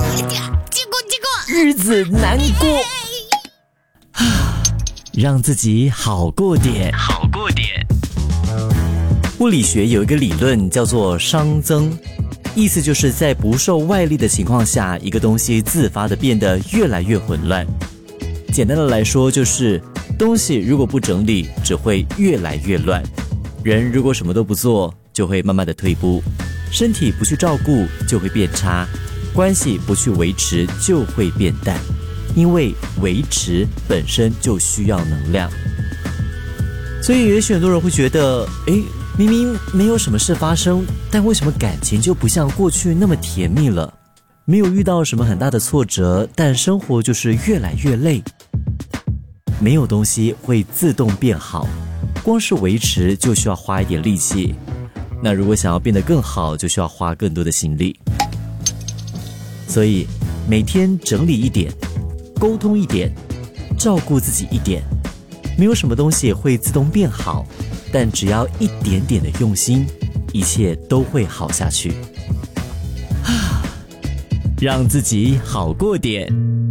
结果日子难过，让自己好过点。物理学有一个理论叫做熵增，意思就是在不受外力的情况下，一个东西自发的变得越来越混乱。简单的来说，就是东西如果不整理，只会越来越乱；人如果什么都不做，就会慢慢的退步；身体不去照顾，就会变差；关系不去维持，就会变淡。因为维持本身就需要能量。所以也许很多人会觉得，明明没有什么事发生，但为什么感情就不像过去那么甜蜜了？没有遇到什么很大的挫折，但生活就是越来越累。没有东西会自动变好，光是维持就需要花一点力气。那如果想要变得更好，就需要花更多的心力。所以每天整理一点，沟通一点，照顾自己一点。没有什么东西会自动变好，但只要一点点的用心，一切都会好下去。让自己好过点。